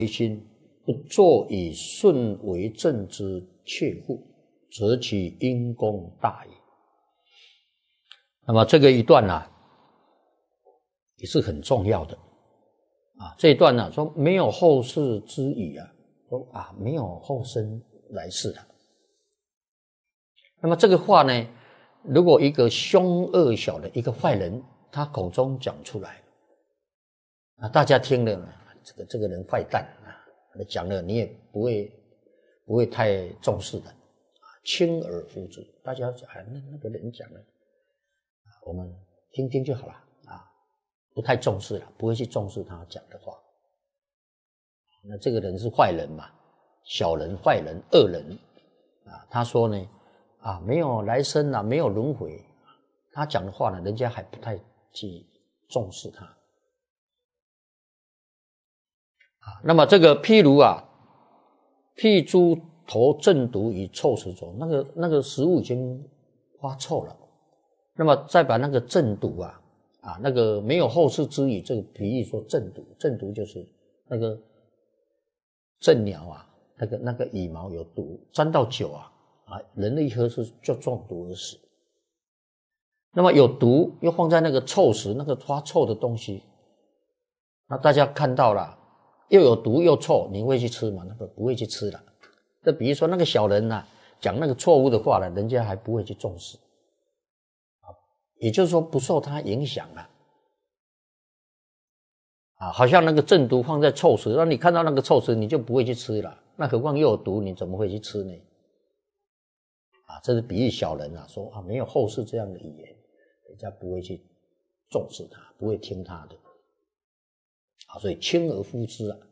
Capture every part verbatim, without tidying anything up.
心，不作以顺为正之切乎，则其因功大矣。那么这个一段啊，也是很重要的啊。这一段呢、啊，说没有后世之语啊，说啊没有后生来世的。那么这个话呢，如果一个凶恶小的一个坏人，他口中讲出来，啊，大家听了呢，这个这个人坏蛋啊，讲了你也不会不会太重视的，啊，轻而复之。大家讲，啊，那那个人讲了，啊，我们听听就好了啊，不太重视了，不会去重视他讲的话。那这个人是坏人嘛，小人、坏人、恶人啊。他说呢，啊，没有来生啊，没有轮回。他讲的话呢，人家还不太去重视他。啊，那么这个譬如啊，譬猪投正毒于臭食中，那个那个食物已经发臭了，那么再把那个正毒啊，啊，那个没有后世之语，这个比喻说正毒，正毒就是那个正鸟啊，那个那个羽毛有毒，沾到酒啊，啊，人类一喝是就中毒而死。那么有毒又放在那个臭食，那个发臭的东西，那大家看到了。又有毒又臭，你会去吃吗？那个不会去吃了。这比如说那个小人啊，讲那个错误的话了，人家还不会去重视，啊，也就是说不受他影响了，啊，好像那个正毒放在臭食，那你看到那个臭食你就不会去吃了，那何况又有毒，你怎么会去吃呢？啊，这是比喻小人啊，说啊没有后世这样的语言，人家不会去重视他，不会听他的。啊，所以轻而复之啊，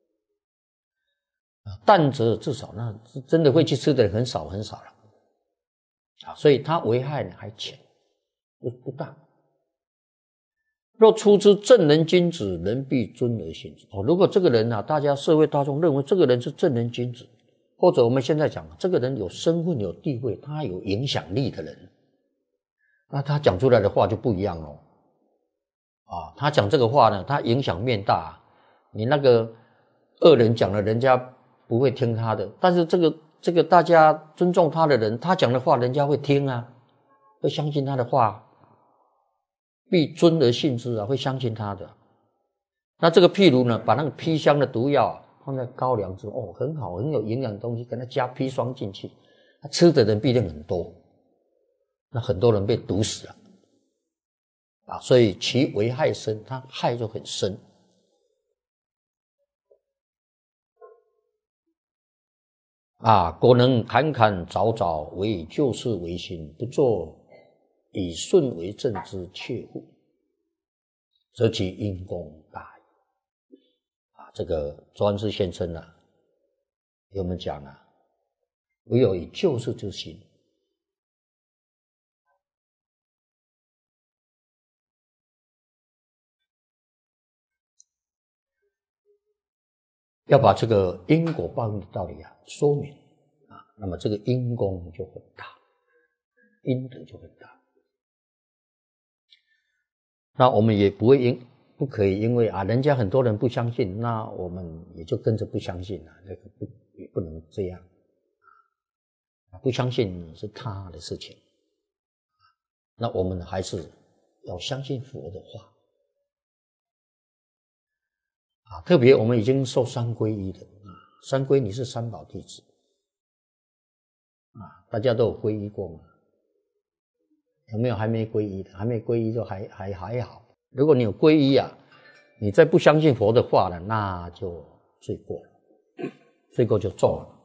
但则至少那真的会去吃的人很少很少了，啊，所以它危害呢还浅，不不大。若出之正人君子，人必尊而信之。哦，如果这个人啊，大家社会大众认为这个人是正人君子，或者我们现在讲这个人有身份有地位，他有影响力的人，那他讲出来的话就不一样了。啊，他讲这个话呢，他影响面大，你那个恶人讲了，人家不会听他的，但是这个这个大家尊重他的人，他讲的话人家会听啊，会相信他的话，必尊而信之啊，会相信他的。那这个譬如呢，把那个砒霜的毒药啊放在高粱之后，哦，很好，很有营养的东西，给他加砒霜进去，他吃的人必定很多，那很多人被毒死了。啊，所以其危害深，它害就很深。啊，果能侃侃凿凿，为救世为心，不作以顺为正之切乎，则其因功大矣。啊，这个周安之先生啊，给我们讲啊，唯有以救世之心。要把这个因果报应的道理啊说明啊，那么这个因功就很大，因德就很大。那我们也不会因不可以因为啊人家很多人不相信，那我们也就跟着不相信了，这个不也不能这样。不相信是他的事情，那我们还是要相信佛的话。啊，特别我们已经受三皈依的啊，三皈你是三宝弟子啊，大家都有皈依过吗？有没有还没皈依的？还没皈依就还还还好。如果你有皈依啊，你再不相信佛的话呢，那就罪过了，罪过就重了。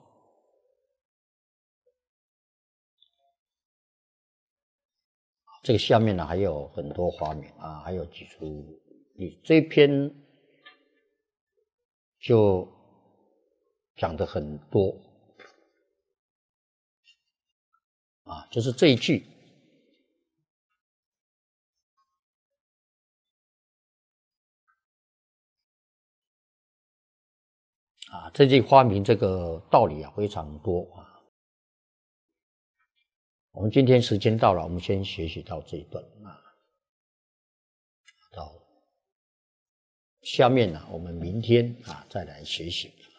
这个下面呢还有很多花名啊，还有举出例，这一篇就讲的很多啊，就是这一句啊，这句花名这个道理啊非常多啊。我们今天时间到了，我们先学习到这一段啊，到下面呢、啊，我们明天啊再来学习。